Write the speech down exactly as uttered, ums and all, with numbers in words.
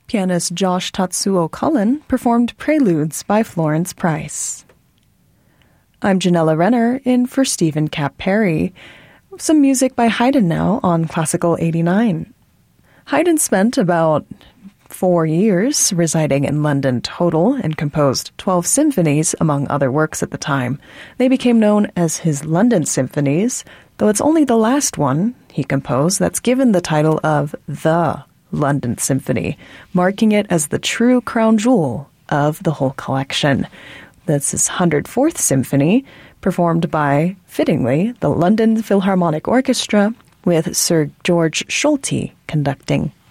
Pianist Josh Tatsuo Cullen performed Preludes by Florence Price. I'm Janella Renner in for Stephen Kapp Perry. Some music by Haydn now on Classical eighty-nine. Haydn spent about four years residing in London total and composed twelve symphonies, among other works at the time. They became known as his London Symphonies, though it's only the last one he composed that's given the title of the London Symphony, marking it as the true crown jewel of the whole collection. That's his one hundred fourth Symphony, performed by, fittingly, the London Philharmonic Orchestra, with Sir George Solti conducting.